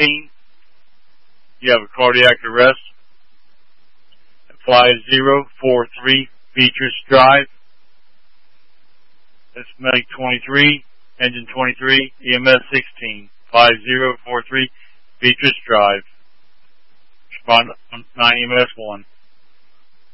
16, you have a cardiac arrest. Fly 043, Beatrice Drive. That's Medic 23, Engine 23, EMS 16, 5043, Beatrice Drive. Respond 9 EMS 1.